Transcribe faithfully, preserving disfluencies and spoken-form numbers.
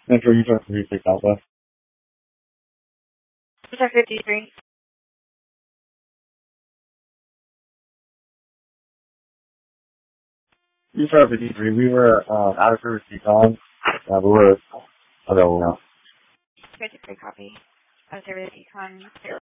Metro Utah thirty-six Alpha. Utah fifty-three. Utah fifty-three, we were um, out of service Yukon. Uh, we were available now. fifty-three copy. Out of service Econ zero.